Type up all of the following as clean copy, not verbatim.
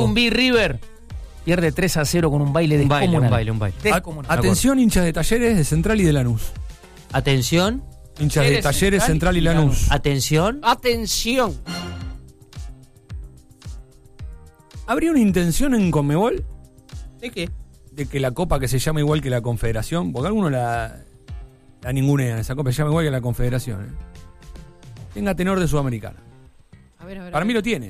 Sucumbí River. Pierde 3-0 con un baile descomunal. Un baile. Atención, hinchas de Talleres, de Central y de Lanús. Atención. Hinchas de Talleres, Central y Lanús. Atención. ¿Habría una intención en Conmebol? ¿De qué? De que la copa que se llama igual que la Confederación, porque algunos la ningunean, esa copa se llama igual que la Confederación, tenga tenor de Sudamericana. A ver. Para mí lo tiene.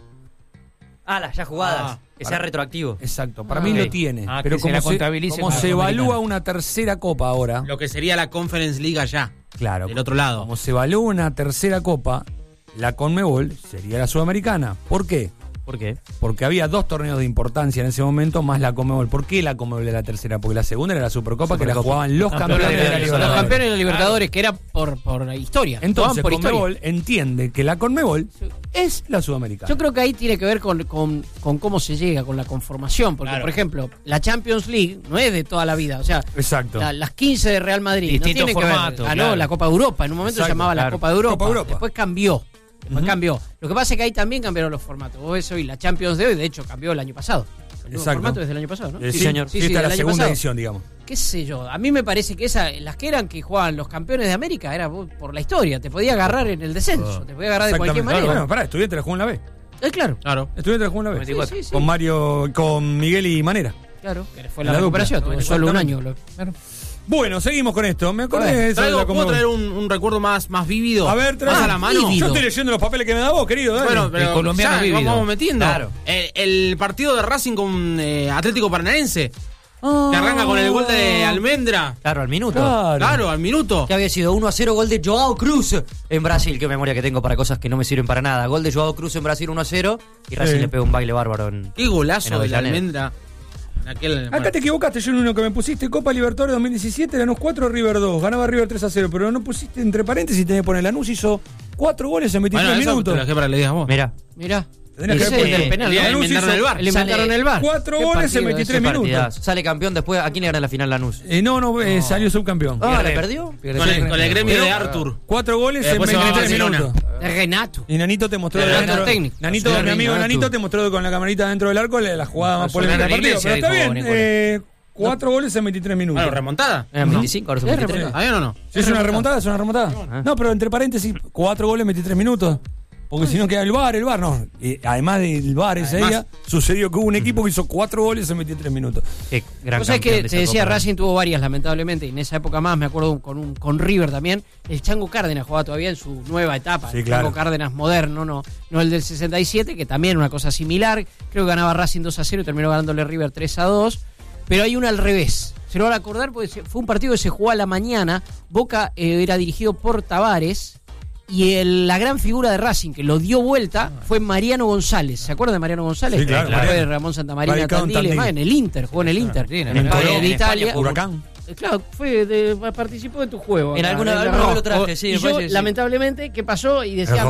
Las ya jugadas. Que sea retroactivo. Exacto, para mí lo tiene. Pero como se evalúa una tercera copa ahora. Lo que sería la Conference League allá. Claro. Del otro lado. Como se evalúa una tercera copa, la Conmebol sería la Sudamericana. ¿Por qué? ¿Por qué? Porque había 2 torneos de importancia en ese momento, más la Conmebol. ¿Por qué la Conmebol era la tercera? Porque la segunda era la Supercopa, que la jugaban los campeones de la Libertadores. Los campeones de la Libertadores, que era por la historia. Entonces, por Conmebol historia. entiende que la Conmebol es la Sudamericana. Yo creo que ahí tiene que ver con cómo se llega, con la conformación. Porque, por ejemplo, la Champions League no es de toda la vida. O sea, exacto. Las 15 de Real Madrid distinto no tiene formato, que ver. Ganó la Copa Europa. En un momento se llamaba la Copa de Europa. Después cambió. Cambió. Lo que pasa es que ahí también cambiaron los formatos. Vos ves hoy la Champions de hoy, de hecho, cambió el año pasado. El nuevo formato desde el año pasado, ¿no? Sí, señor. Sí, esta es la del segunda pasado. edición, digamos. Qué sé yo. A mí me parece que las que eran que jugaban los campeones de América era por la historia. Te podía agarrar en el descenso. Te podía agarrar de cualquier manera. Bueno, pará, Estudiantes la jugó en la B. Claro. Estudiantes la jugó en la B. Sí. Con Mario, con Miguel y Manera. Claro, que fue la recuperación. Tuvo solo un año. Claro. Bueno, seguimos con esto. Me acordé de eso. ¿Puedo traer un recuerdo más vívido? A ver, trae. Más a la mano. Yo estoy leyendo los papeles que me da vos, querido. Dale. Bueno, pero el colombiano ya, vívido. vamos metiendo. Claro. El partido de Racing con Atlético Paranaense. Que arranca con el gol de Almendra. Claro, al minuto. Claro, al minuto. Que había sido 1-0, gol de Joao Cruz en Brasil. Qué memoria que tengo para cosas que no me sirven para nada. Gol de Joao Cruz en Brasil 1-0 y Racing le pega un baile bárbaro en. Qué golazo de la Avellaneda. Almendra. Acá te equivocaste, yo en uno que me pusiste Copa Libertadores 2017, Lanús 4, River 2, ganaba River 3-0, pero no pusiste entre paréntesis, tenés que poner Lanús hizo 4 goles en 23 minutos. Te lo dejé para que le digas vos. Mirá. Tendrías que haber puesto el penal. Le inventaron el VAR. Le inventaron el VAR. 4 goles en 23 minutos. Sale campeón después. ¿A quién le gana la final Lanús? Salió subcampeón. ¿Le perdió? Con el gremio de Arthur. 4 goles en Después se va a 23 Barcelona. minutos. De Renato. Y Nanito te mostró Renato técnico. Nanito, mi amigo Nanito te mostró con la camarita dentro del arco la jugada más polémica del partido. Pero está bien. 4 goles en 23 minutos. Bueno, remontada. Eran 25, ahora son 23. ¿Está bien o no? ¿Es una remontada? ¿Es una remontada? No, pero entre paréntesis, 4 goles en 23 minutos. Porque si no queda el VAR no. Además del VAR ese día, sucedió que hubo un equipo que hizo 4 goles en 23 minutos. Qué gran Vos sabés campeón que de te esa decía, Copa. Racing tuvo varias, lamentablemente, y en esa época más, me acuerdo con River también. El Chango Cárdenas jugaba todavía en su nueva etapa. Sí, el claro. Chango Cárdenas moderno, no el del 67, que también una cosa similar. Creo que ganaba Racing 2-0 y terminó ganándole River 3-2. Pero hay una al revés. Se lo van a acordar porque fue un partido que se jugó a la mañana. Boca era dirigido por Tavares. Y la gran figura de Racing que lo dio vuelta fue Mariano González. ¿Se acuerdan de Mariano González? Sí, claro. Fue de Ramón Santamarina, Radicado en Tandil, Tandil. en el Inter, jugó en el Inter. En de Italia. Huracán. Claro, participó de tu juego. En acá, alguna el vez rojo. lo traje, sí. Y me yo, parece, sí. lamentablemente, ¿qué pasó? Y decía,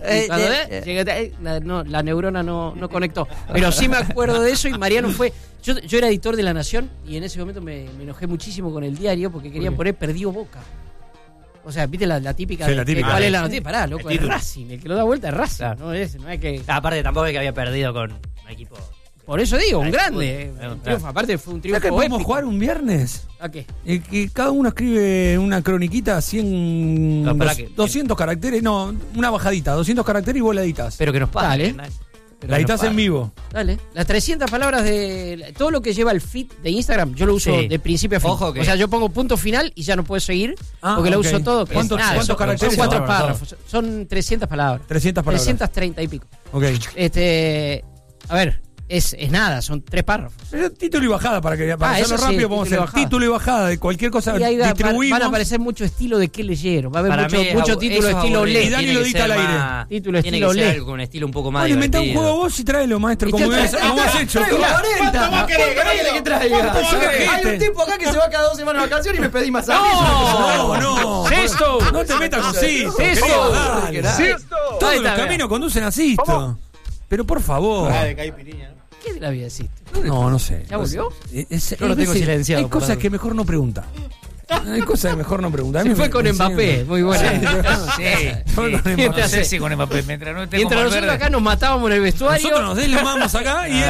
la neurona no conectó. Pero sí me acuerdo de eso y Mariano fue... Yo era editor de La Nación y en ese momento me enojé muchísimo con el diario porque querían poner perdió Boca. O sea, viste la típica. Sí, la típica. ¿Cuál es la noticia? Pará, loco, es Racing. El que lo da vuelta es Racing. Claro. No es que... Aparte, tampoco es que había perdido con un equipo. Por eso digo, un grande. Claro. Un triunfo. Aparte fue un ¿Sabes que triunfo podemos épico. jugar un viernes? ¿A qué? Que cada uno escribe una croniquita 100, No, pará que- 200 caracteres, no, una bajadita, 200 caracteres y vos la editas. Pero que nos Dale. paguen. La editas en vivo. Dale. Las 300 palabras de... Todo lo que lleva el feed de Instagram, yo lo uso Sí. de principio a fin. Ojo que- O sea, yo pongo punto final y ya no puedo seguir porque ok. lo uso todo. que ¿Cuántos- es nada, cuántos son caracteres? 4 No, párrafos. Son 300 palabras. 300 palabras. 330 y pico. Ok. A ver, es nada, son 3 párrafos. Pero título y bajada, para hacerlo eso sí, rápido, podemos título y hacer bajada. título y bajada de cualquier cosa. Y ahí Distribuimos. van a aparecer mucho estilo de qué leyeron. Va a haber Para mí mucho título eso es estilo aburrido. ley. Y Dani Tiene lo que edita ser al aire. más- Título tiene estilo que ser ley. algo con un estilo un poco más Bueno, inventá un divertido. juego vos y tráelo, maestro, como has hecho. ¿Cuánto querés que traiga? Hay un tipo acá que se va cada 2 semanas de vacaciones y me pedí más No. ¡Sisto! No te metas con Sisto. Sisto. querido, dale. Todos Ahí los está, caminos conducen a Sisto. Pero por favor. ¿Qué de la vida existe? No sé. ¿Ya volvió? Yo lo tengo silenciado, Hay por cosas algo. que mejor no preguntar. Hay cosas que mejor no preguntar. A mí Se fue me- con me Mbappé, enseñan. muy buena. Fue con Mientras Mbappé. sí, con Mbappé, mientras no Mientras nosotros acá nos matábamos en el vestuario. Nosotros nos deslamamos acá y